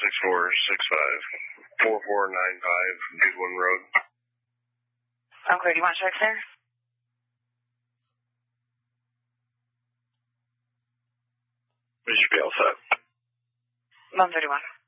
26465 Big One Road. Okay, do you want to check there? We should be all set. 131.